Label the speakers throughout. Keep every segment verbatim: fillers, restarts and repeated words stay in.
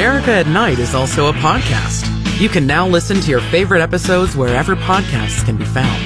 Speaker 1: America at Night is also a podcast. You can now listen to your favorite episodes wherever podcasts can be found.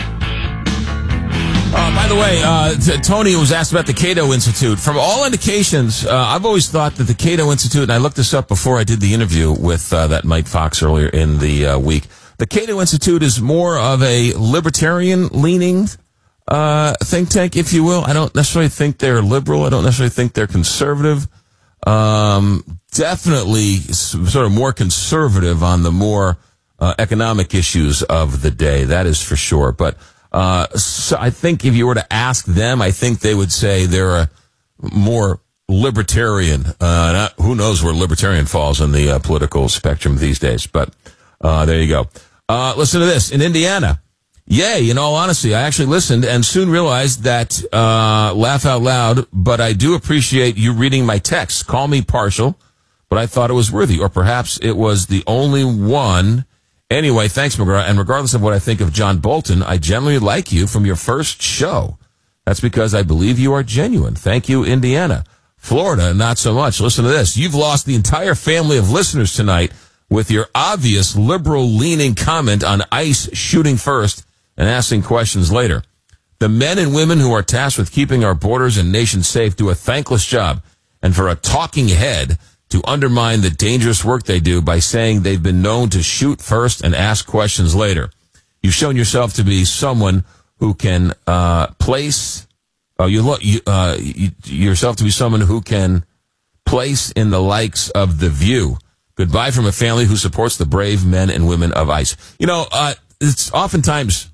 Speaker 2: Uh, by the way, uh, t- Tony was asked about the Cato Institute. From all indications, uh, I've always thought that the Cato Institute, and I looked this up before I did the interview with uh, that Mike Fox earlier in the uh, week, the Cato Institute is more of a libertarian-leaning uh, think tank, if you will. I don't necessarily think they're liberal. I don't necessarily think they're conservative. Um, definitely sort of more conservative on the more uh, economic issues of the day. That is for sure. But uh, so I think if you were to ask them, I think they would say they're a more libertarian. Uh, not, who knows where libertarian falls on the uh, political spectrum these days. But uh, there you go. Uh, listen to this. In Indiana, yay, in all honesty, I actually listened and soon realized that, uh, laugh out loud, but I do appreciate you reading my text. Call me partial, but I thought it was worthy, or perhaps it was the only one. Anyway, thanks, McGraw. And regardless of what I think of John Bolton, I generally like you from your first show. That's because I believe you are genuine. Thank you, Indiana. Florida, not so much. Listen to this. You've lost the entire family of listeners tonight with your obvious liberal-leaning comment on ICE shooting first and asking questions later. The men and women who are tasked with keeping our borders and nation safe do a thankless job, and for a talking head to undermine the dangerous work they do by saying they've been known to shoot first and ask questions later. You've shown yourself to be someone who can uh, place uh, you, lo- you, uh, you, yourself to be someone who can place in the likes of The View. Goodbye from a family who supports the brave men and women of ICE. You know, uh, it's oftentimes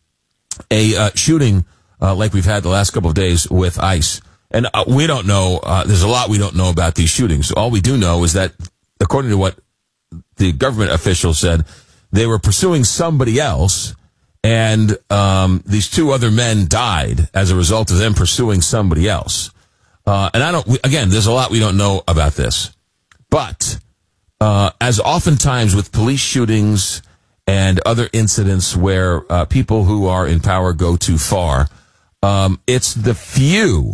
Speaker 2: a uh, shooting uh, like we've had the last couple of days with ICE. And uh, we don't know, uh, there's a lot we don't know about these shootings. All we do know is that, according to what the government official said, they were pursuing somebody else, and um, these two other men died as a result of them pursuing somebody else. Uh, and I don't, we, again, there's a lot we don't know about this. But uh, as oftentimes with police shootings and other incidents where uh, people who are in power go too far, um, it's the few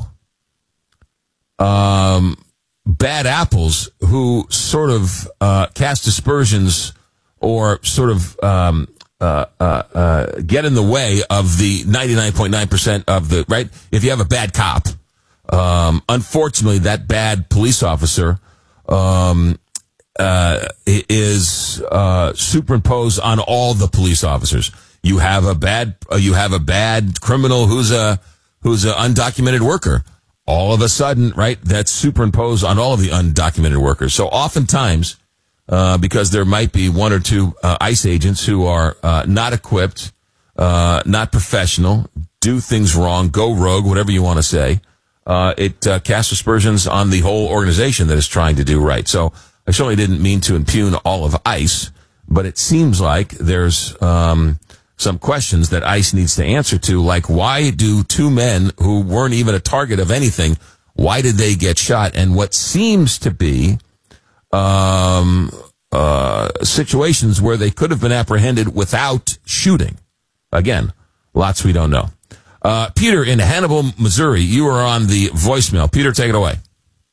Speaker 2: um, bad apples who sort of uh, cast aspersions or sort of um, uh, uh, uh, get in the way of the ninety-nine point nine percent of the, right? If you have a bad cop, um, unfortunately, that bad police officer um, uh, is uh, superimposed on all the police officers. You have a bad, uh, you have a bad criminal who's a who's an undocumented worker. All of a sudden, right? That's superimposed on all of the undocumented workers. So oftentimes, uh, because there might be one or two uh, ICE agents who are uh, not equipped, uh, not professional, do things wrong, go rogue, whatever you want to say, uh, it uh, casts aspersions on the whole organization that is trying to do right. So I certainly didn't mean to impugn all of ICE, but it seems like there's um, some questions that ICE needs to answer to, like why do two men who weren't even a target of anything, why did they get shot? And what seems to be um, uh, situations where they could have been apprehended without shooting. Again, lots we don't know. Uh, Peter in Hannibal, Missouri, you are on the voicemail. Peter, take it away.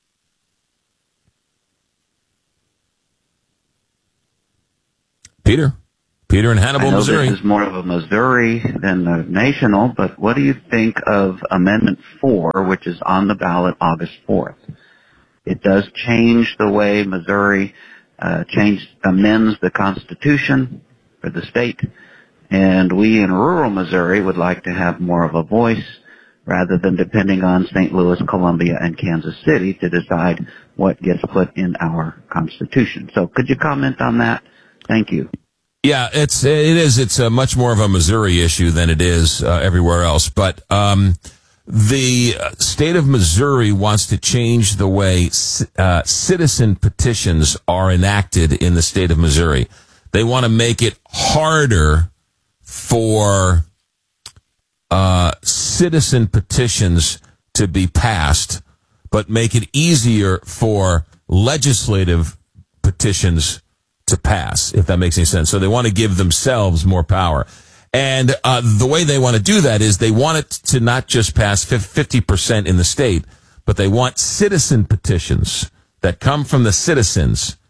Speaker 2: Peter? Peter in Hannibal,
Speaker 3: I know
Speaker 2: Missouri.
Speaker 3: This is more of a Missouri than a national, but what do you think of Amendment four, which is on the ballot August fourth? It does change the way Missouri uh, change, amends the Constitution for the state, and we in rural Missouri would like to have more of a voice rather than depending on Saint Louis, Columbia, and Kansas City to decide what gets put in our Constitution. So could you comment on that? Thank you.
Speaker 2: Yeah, it's it is. It's a much more of a Missouri issue than it is uh, everywhere else. But um, the state of Missouri wants to change the way uh, citizen petitions are enacted in the state of Missouri. They want to make it harder for uh, citizen petitions to be passed, but make it easier for legislative petitions to pass, if that makes any sense. So they want to give themselves more power. And uh, the way they want to do that is they want it to not just pass fifty percent in the state, but they want citizen petitions that come from the citizens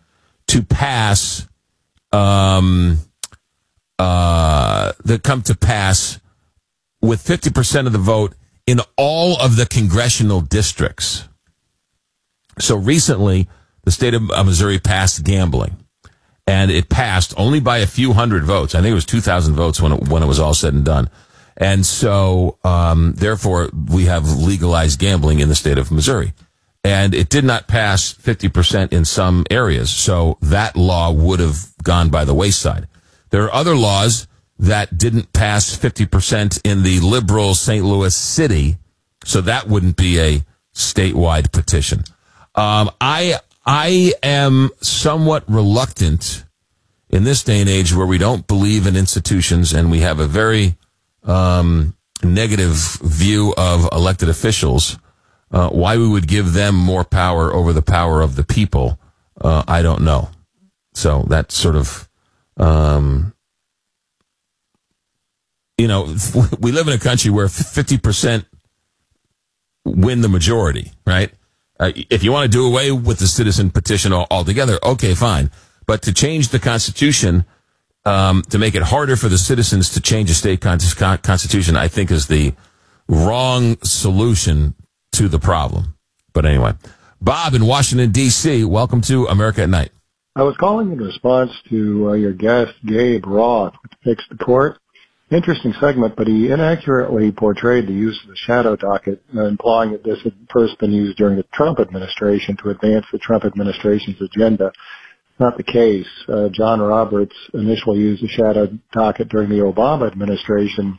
Speaker 2: to pass, um, uh, that come to pass with fifty percent of the vote in all of the congressional districts. So recently, the state of Missouri passed gambling, and it passed only by a few hundred votes. I think it was two thousand votes when it, when it was all said and done. And so, um, therefore, we have legalized gambling in the state of Missouri. And it did not pass fifty percent in some areas, so that law would have gone by the wayside. There are other laws that didn't pass fifty percent in the liberal Saint Louis city, so that wouldn't be a statewide petition. Um, I I am somewhat reluctant in this day and age where we don't believe in institutions and we have a very um, negative view of elected officials. Uh, why we would give them more power over the power of the people, uh, I don't know. So that's sort of, um, you know, we live in a country where fifty percent win the majority, right? Uh, if you want to do away with the citizen petition altogether, okay, fine. But to change the Constitution, um, to make it harder for the citizens to change a state con- constitution, I think is the wrong solution to the problem. But anyway, Bob in Washington, D C, welcome to America at Night.
Speaker 4: I was calling in response to uh, your guest, Gabe Roth, with Fix the Court. Interesting segment, but he inaccurately portrayed the use of the shadow docket, uh, implying that this had first been used during the Trump administration to advance the Trump administration's agenda. Not the case. Uh, John Roberts initially used the shadow docket during the Obama administration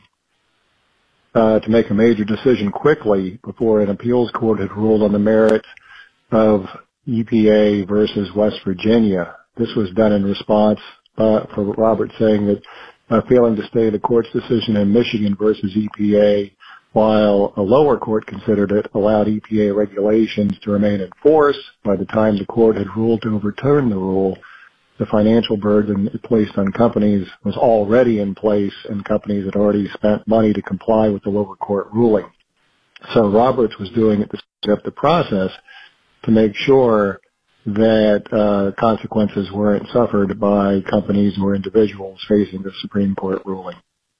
Speaker 4: uh, to make a major decision quickly before an appeals court had ruled on the merits of E P A versus West Virginia. This was done in response uh, for Roberts saying that uh, failing to stay the court's decision in Michigan versus E P A, while a lower court considered it, allowed E P A regulations to remain in force. By the time the court had ruled to overturn the rule, the financial burden it placed on companies was already in place, and companies had already spent money to comply with the lower court ruling. So Roberts was doing it to speed up the process to make sure that uh, consequences weren't suffered by companies or individuals facing the Supreme Court ruling.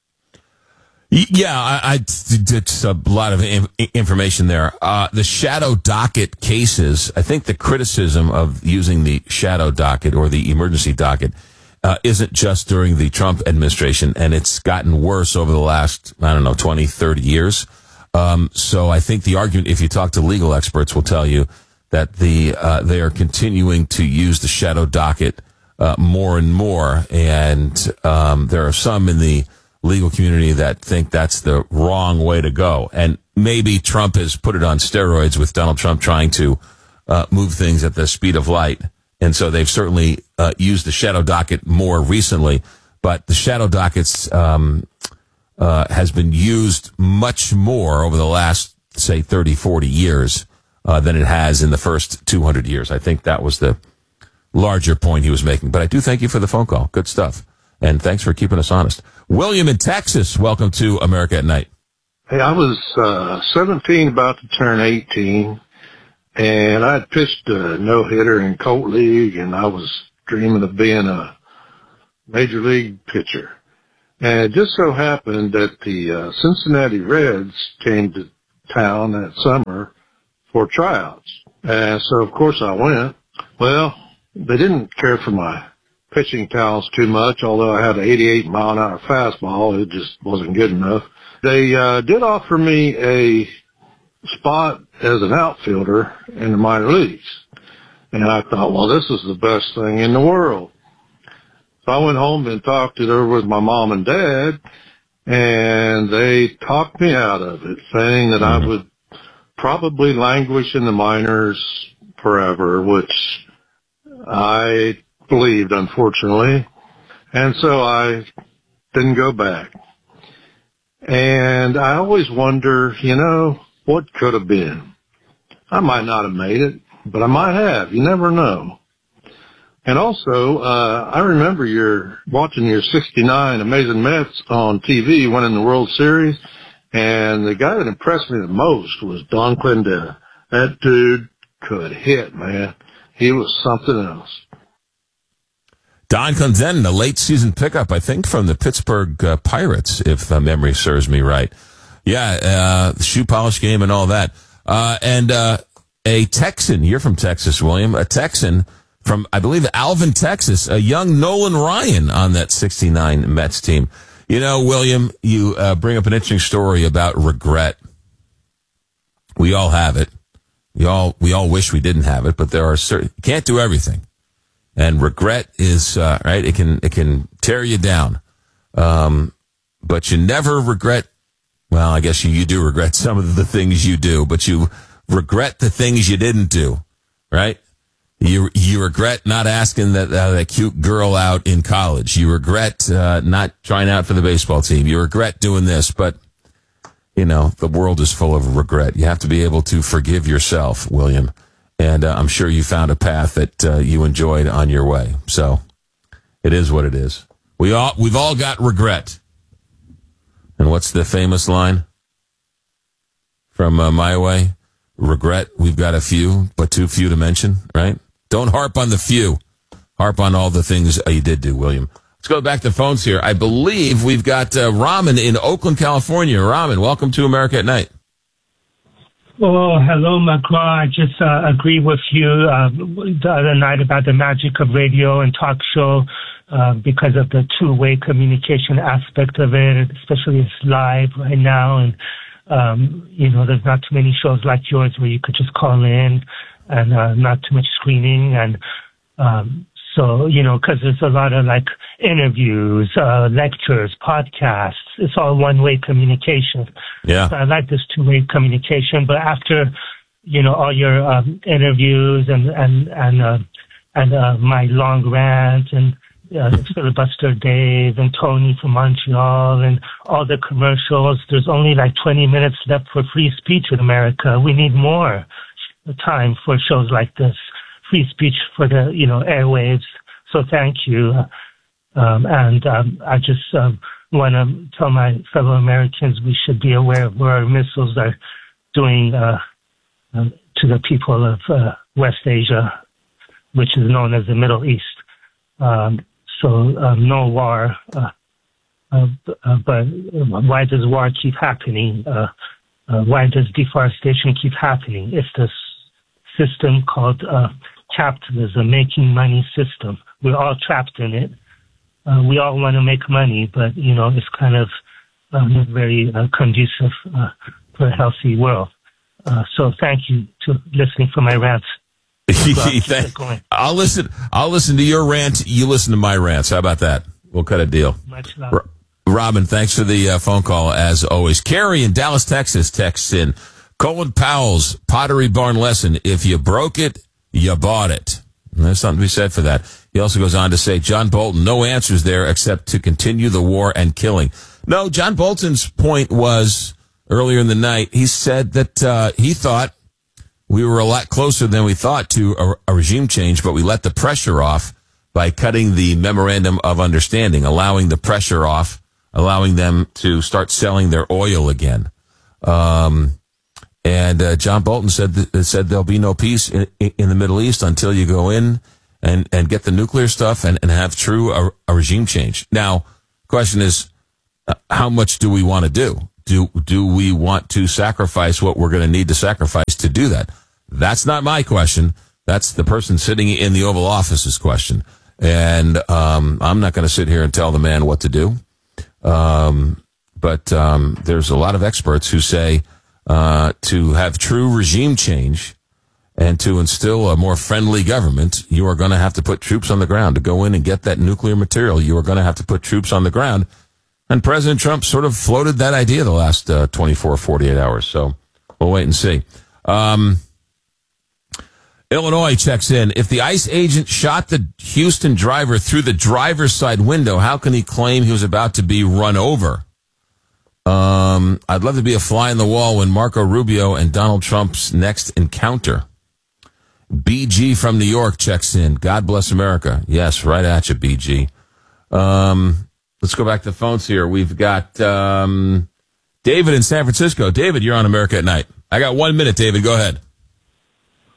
Speaker 2: Yeah, I, I it's a lot of information there. Uh, the shadow docket cases, I think the criticism of using the shadow docket or the emergency docket uh, isn't just during the Trump administration, and it's gotten worse over the last, I don't know, twenty, thirty years. Um, so I think the argument, if you talk to legal experts, will tell you that the uh, they are continuing to use the shadow docket uh, more and more, and um, there are some in the legal community that think that's the wrong way to go. And maybe Trump has put it on steroids with Donald Trump trying to uh, move things at the speed of light. And so they've certainly uh, used the shadow docket more recently. But the shadow dockets um, uh, has been used much more over the last, say, thirty, forty years uh, than it has in the first two hundred years. I think that was the larger point he was making. But I do thank you for the phone call. Good stuff. And thanks for keeping us honest. William in Texas, welcome to America at Night.
Speaker 5: Hey, I was uh, seventeen, about to turn eighteen, and I had pitched a no-hitter in Colt League, and I was dreaming of being a major league pitcher. And it just so happened that the uh, Cincinnati Reds came to town that summer for tryouts. And so, of course, I went. Well, they didn't care for my pitching talents too much, although I had an eighty-eight mile an hour fastball. It just wasn't good enough. They uh, did offer me a spot as an outfielder in the minor leagues. And I thought, well, this is the best thing in the world. So I went home and talked it over with my mom and dad, and they talked me out of it, saying that mm-hmm. I would probably languish in the minors forever, which I believed, unfortunately. And so I didn't go back. And I always wonder, you know, what could have been. I might not have made it, but I might have. You never know. And also, uh, I remember your watching your sixty-nine Amazing Mets on T V winning the World Series, and the guy that impressed me the most was Don Clendena. That dude could hit, man. He was something else.
Speaker 2: Don Clendennen, a late season pickup, I think, from the Pittsburgh uh, Pirates, if uh, memory serves me right. Yeah, uh, the shoe polish game and all that. Uh, and uh, a Texan, you're from Texas, William, a Texan from, I believe, Alvin, Texas, a young Nolan Ryan on that sixty-nine Mets team. You know, William, you uh, bring up an interesting story about regret. We all have it. We all we all wish we didn't have it, but there are certain, you can't do everything. And regret is, uh, right, it can, it can tear you down. Um, but you never regret, well, I guess you, you do regret some of the things you do, but you regret the things you didn't do, right? You, you regret not asking that, uh, that cute girl out in college. You regret, uh, not trying out for the baseball team. You regret doing this, but, you know, the world is full of regret. You have to be able to forgive yourself, William. And uh, I'm sure you found a path that uh, you enjoyed on your way. So it is what it is. We all, we've all got regret. And what's the famous line from uh, My Way? Regret, we've got a few, but too few to mention, right? Don't harp on the few. Harp on all the things uh, you did do, William. Let's go back to phones here. I believe we've got uh, Raman in Oakland, California. Raman, welcome to America at Night.
Speaker 6: Oh, hello, McGraw. I just uh, agree with you uh, the other night about the magic of radio and talk show uh, because of the two-way communication aspect of it, especially it's live right now. And, um, you know, there's not too many shows like yours where you could just call in and uh, not too much screening. And um, so, you know, because there's a lot of, like, interviews, uh, lectures, podcasts. It's all one-way communication.
Speaker 2: Yeah.
Speaker 6: So I like this two-way communication. But after, you know, all your um, interviews and and and uh, and uh, my long rant and uh, Filibuster Dave and Tony from Montreal and all the commercials, there's only like twenty minutes left for free speech in America. We need more time for shows like this. Free speech for the, you know, airwaves. So thank you. Um, and um, I just um, want to tell my fellow Americans we should be aware of what our missiles are doing uh, uh, to the people of uh, West Asia, which is known as the Middle East. Um, so um, no war. Uh, uh, uh, but why does war keep happening? Uh, uh, why does deforestation keep happening? It's this system called uh, capitalism, making money system. We're all trapped in it. Uh, we all want to make money, but, you know, it's kind of uh, not very uh, conducive uh, for a healthy world. Uh, so thank you to listening for my rants.
Speaker 2: I'll listen. I'll listen to your rant. You listen to my rants. How about that? We'll cut a deal.
Speaker 6: Much love.
Speaker 2: R- Robin, thanks for the uh, phone call, as always. Carrie in Dallas, Texas, texts in. Colin Powell's Pottery Barn lesson. If you broke it, you bought it. And there's something to be said for that. He also goes on to say, John Bolton, no answers there except to continue the war and killing. No, John Bolton's point was earlier in the night, he said that uh, he thought we were a lot closer than we thought to a, a regime change, but we let the pressure off by cutting the memorandum of understanding, allowing the pressure off, allowing them to start selling their oil again. Um, and uh, John Bolton said th- said there'll be no peace in, in the Middle East until you go in and, and get the nuclear stuff and, and have true a, a regime change. Now, question is, uh, how much do we want to do? Do do we want to sacrifice what we're going to need to sacrifice to do that? That's not my question. That's the person sitting in the Oval Office's question. And um, I'm not going to sit here and tell the man what to do. Um, but um, there's a lot of experts who say uh, to have true regime change and to instill a more friendly government, you are going to have to put troops on the ground. To go in and get that nuclear material, you are going to have to put troops on the ground. And President Trump sort of floated that idea the last uh, twenty-four, forty-eight hours. So we'll wait and see. Um, Illinois checks in. If the ICE agent shot the Houston driver through the driver's side window, how can he claim he was about to be run over? Um, I'd love to be a fly in the wall when Marco Rubio and Donald Trump's next encounter. B G from New York checks in. God bless America. Yes, right at you, B G. Um, let's go back to the phones here. We've got um, David in San Francisco. David, you're on America at Night. I got one minute, David. Go ahead.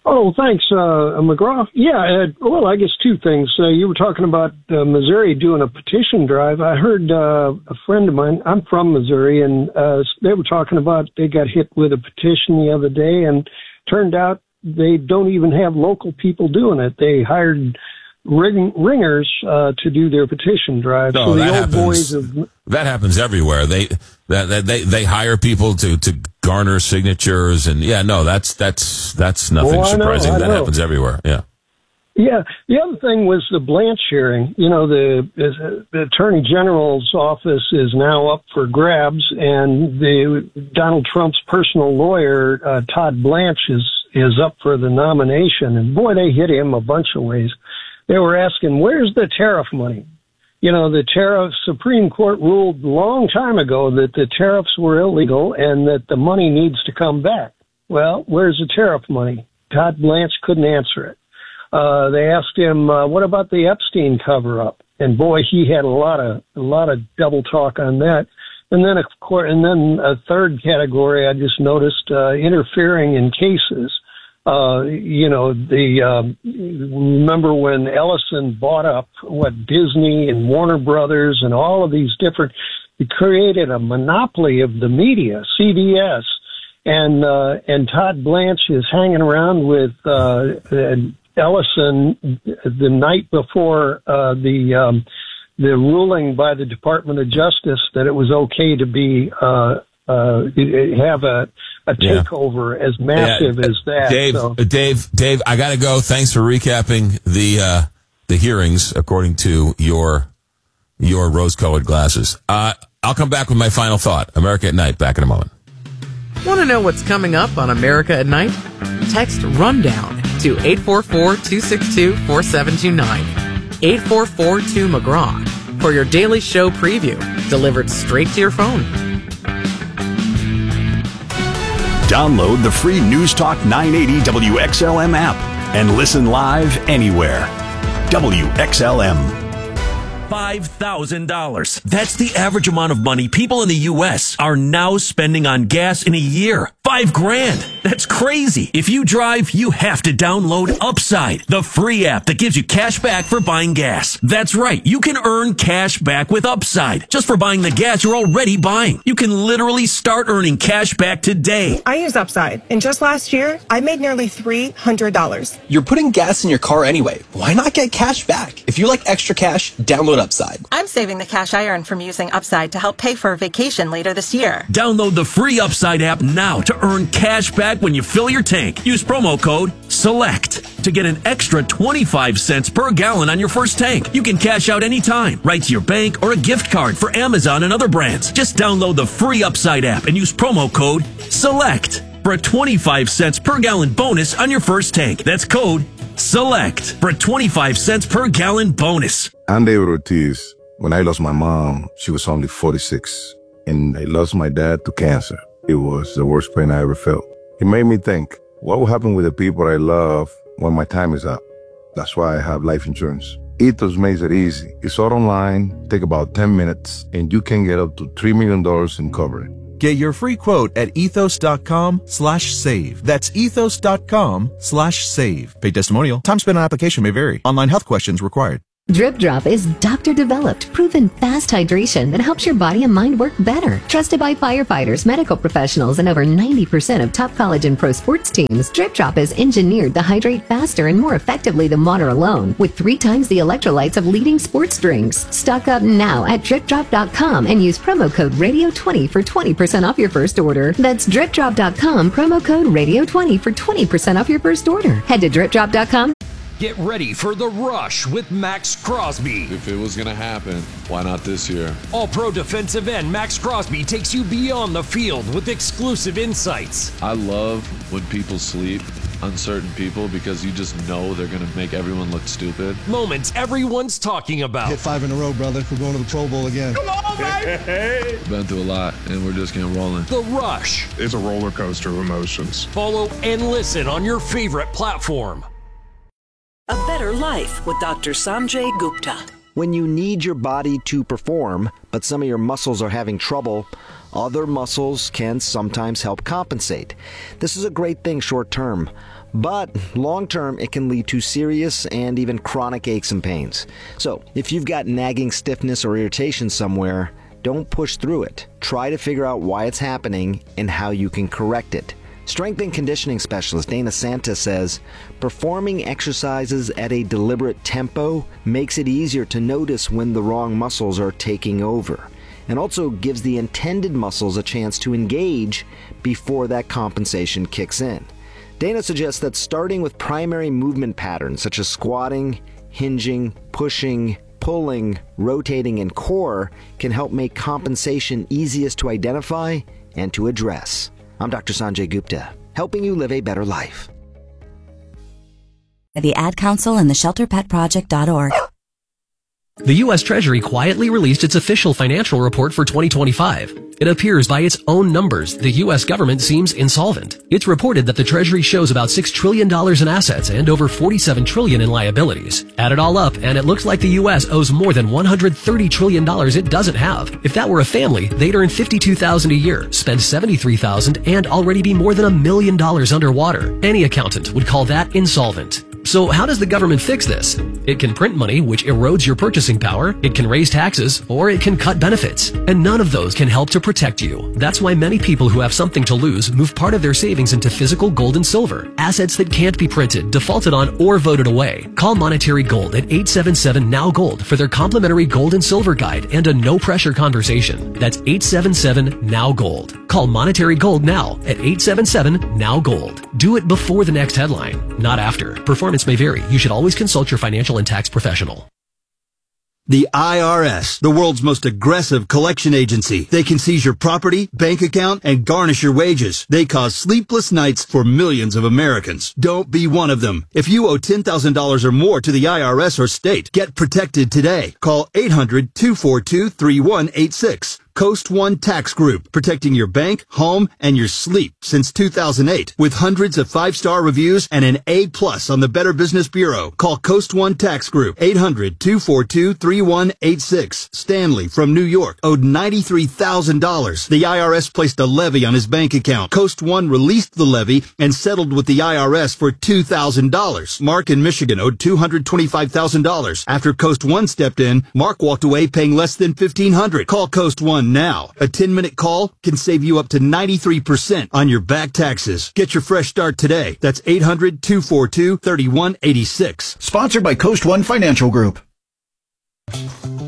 Speaker 7: Oh, thanks, uh, McGraw. Yeah, uh, well, I guess two things. Uh, you were talking about uh, Missouri doing a petition drive. I heard uh, a friend of mine, I'm from Missouri, and uh, they were talking about they got hit with a petition the other day, and turned out they don't even have local people doing it. They hired ring, ringers uh, to do their petition drive.
Speaker 2: No,
Speaker 7: so the
Speaker 2: that
Speaker 7: old
Speaker 2: happens.
Speaker 7: boys of,
Speaker 2: that happens everywhere. They that, that they they hire people to, to garner signatures, and yeah, no, that's that's that's nothing
Speaker 7: well,
Speaker 2: surprising.
Speaker 7: Know,
Speaker 2: that
Speaker 7: know.
Speaker 2: happens everywhere. Yeah.
Speaker 7: Yeah. The other thing was the Blanche hearing. You know, the, the Attorney General's office is now up for grabs, and the Donald Trump's personal lawyer, uh, Todd Blanche, is is up for the nomination. And boy, they hit him a bunch of ways. They were asking, where's the tariff money? You know, the tariff, Supreme Court ruled a long time ago that the tariffs were illegal and that the money needs to come back. Well, where's the tariff money? Todd Blanche couldn't answer it. Uh, they asked him, uh, what about the Epstein cover-up? And boy, he had a lot of, a lot of double talk on that. And then, of course, and then a third category I just noticed, uh, interfering in cases. Uh, you know, the, um, remember when Ellison bought up what Disney and Warner Brothers and all of these different, he created a monopoly of the media, C B S, and, uh, and Todd Blanche is hanging around with, uh, Ellison the night before, uh, the, um, the ruling by the Department of Justice that it was okay to be, uh, uh, have a, a takeover yeah. as massive
Speaker 2: yeah.
Speaker 7: as that.
Speaker 2: Dave,
Speaker 7: so.
Speaker 2: Dave, Dave, I got to go. Thanks for recapping the uh, the hearings according to your your rose-colored glasses. Uh, I'll come back with my final thought. America at Night. Back in a moment.
Speaker 1: Want to know what's coming up on America at Night? Text RUNDOWN to eight four four, two six two, four seven two nine. eight four four two McGraw for your daily show preview delivered straight to your phone.
Speaker 8: Download the free News Talk nine eighty W X L M app and listen live anywhere. W X L M.
Speaker 9: five thousand dollars. That's the average amount of money people in the U S are now spending on gas in a year. Five grand. That's crazy. If you drive, you have to download Upside, the free app that gives you cash back for buying gas. That's right. You can earn cash back with Upside just for buying the gas you're already buying. You can literally start earning cash back today.
Speaker 10: I use Upside, and just last year, I made nearly three hundred dollars.
Speaker 11: You're putting gas in your car anyway. Why not get cash back? If you like extra cash, download Upside.
Speaker 10: I'm saving the cash I earn from using Upside to help pay for a vacation later this year.
Speaker 9: Download the free Upside app now to earn cash back when you fill your tank. Use promo code SELECT to get an extra twenty-five cents per gallon on your first tank. You can cash out anytime, right to your bank or a gift card for Amazon and other brands. Just download the free Upside app and use promo code SELECT for a twenty-five cents per gallon bonus on your first tank. That's code SELECT for a twenty-five cents per gallon bonus.
Speaker 12: I'm David Ortiz. When I lost my mom, she was only forty-six, and I lost my dad to cancer. It was the worst pain I ever felt. It made me think, what will happen with the people I love when my time is up? That's why I have life insurance. Ethos makes it easy. It's all online, take about ten minutes, and you can get up to three million dollars in coverage.
Speaker 13: Get your free quote at ethos.com slash save. That's ethos.com slash save. Paid testimonial. Time spent on application may vary. Online health questions required.
Speaker 14: Drip Drop is doctor-developed, proven fast hydration that helps your body and mind work better. Trusted by firefighters, medical professionals, and over ninety percent of top college and pro sports teams, Drip Drop is engineered to hydrate faster and more effectively than water alone, with three times the electrolytes of leading sports drinks. Stock up now at drip drop dot com and use promo code radio twenty for twenty percent off your first order. That's drip drop dot com, promo code radio twenty for twenty percent off your first order. Head to drip drop dot com.
Speaker 15: Get ready for The Rush with Max Crosby.
Speaker 16: If it was going to happen, why not this year?
Speaker 15: All-pro defensive end Max Crosby takes you beyond the field with exclusive insights.
Speaker 16: I love when people sleep, uncertain people, because you just know they're going to make everyone look stupid.
Speaker 15: Moments everyone's talking about.
Speaker 17: Hit five in a row, brother. We're going to the Pro Bowl again.
Speaker 15: Come on, baby!
Speaker 16: Been through a lot, and we're just getting rolling.
Speaker 15: The Rush.
Speaker 18: It's a roller coaster of emotions.
Speaker 15: Follow and listen on your favorite platform.
Speaker 19: A Better Life with Doctor Sanjay Gupta.
Speaker 20: When you need your body to perform, but some of your muscles are having trouble, other muscles can sometimes help compensate. This is a great thing short term, But long term, it can lead to serious and even chronic aches and pains. So if you've got nagging stiffness or irritation somewhere, don't push through it. Try to figure out why it's happening and how you can correct it. Strength and conditioning specialist Dana Santa says, performing exercises at a deliberate tempo makes it easier to notice when the wrong muscles are taking over, and also gives the intended muscles a chance to engage before that compensation kicks in. Dana suggests that starting with primary movement patterns such as squatting, hinging, pushing, pulling, rotating, and core can help make compensation easiest to identify and to address. I'm Doctor Sanjay Gupta, helping you live a better life.
Speaker 21: The Ad Council and the shelter pet project dot org.
Speaker 22: The U S Treasury quietly released its official financial report for twenty twenty-five. It appears by its own numbers, the U S government seems insolvent. It's reported that the Treasury shows about six trillion dollars in assets and over forty-seven trillion dollars in liabilities. Add it all up, and it looks like the U S owes more than one hundred thirty trillion dollars it doesn't have. If that were a family, they'd earn fifty-two thousand dollars a year, spend seventy-three thousand dollars, and already be more than a million dollars underwater. Any accountant would call that insolvent. So how does the government fix this? It can print money, which erodes your purchasing power, it can raise taxes, or it can cut benefits. And none of those can help to protect you. That's why many people who have something to lose move part of their savings into physical gold and silver, assets that can't be printed, defaulted on, or voted away. Call Monetary Gold at eight seven seven N O W Gold for their complimentary gold and silver guide and a no-pressure conversation. That's eight seven seven N O W Gold. Call Monetary Gold now at eight seven seven N O W Gold. Do it before the next headline, not after. Performance may vary. You should always consult your financial and tax professional.
Speaker 23: The I R S, the world's most aggressive collection agency. They can seize your property, bank account, and garnish your wages. They cause sleepless nights for millions of Americans. Don't be one of them. If you owe ten thousand dollars or more to the I R S or state, get protected today. Call eight hundred, two four two, three one eight six. Coast One Tax Group, protecting your bank, home, and your sleep since two thousand eight. With hundreds of five-star reviews and an A plus on the Better Business Bureau. Call Coast One Tax Group, eight hundred, two four two, three one eight six. Stanley from New York owed ninety-three thousand dollars. The I R S placed a levy on his bank account. Coast One released the levy and settled with the I R S for two thousand dollars. Mark in Michigan owed two hundred twenty-five thousand dollars. After Coast One stepped in, Mark walked away paying less than fifteen hundred dollars. Call Coast One now. A ten-minute call can save you up to ninety-three percent on your back taxes. Get your fresh start today. That's eight hundred, two four two, three one eight six.
Speaker 24: Sponsored by Coast One Financial Group.
Speaker 2: All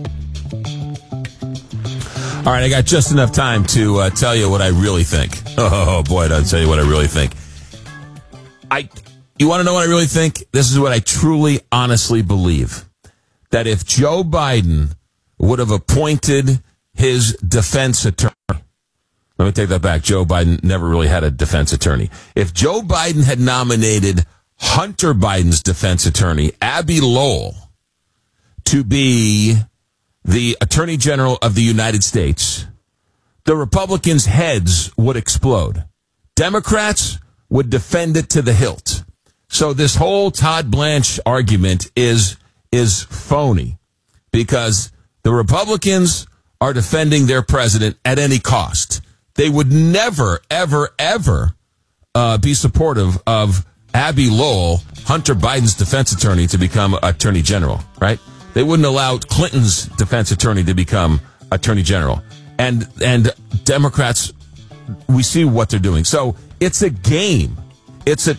Speaker 2: right, I got just enough time to uh, tell you what I really think. Oh, boy, I'll tell you what I really think. I, you want to know what I really think? This is what I truly, honestly believe. That if Joe Biden would have appointed his defense attorney. Let me take that back. Joe Biden never really had a defense attorney. If Joe Biden had nominated Hunter Biden's defense attorney, Abbe Lowell, to be the Attorney General of the United States, the Republicans' heads would explode. Democrats would defend it to the hilt. So this whole Todd Blanche argument is, is phony because the Republicans are defending their president at any cost. They would never, ever, ever uh, be supportive of Abbe Lowell, Hunter Biden's defense attorney, to become attorney general, right? They wouldn't allow Clinton's defense attorney to become attorney general. And, and Democrats, we see what they're doing. So it's a game. It's a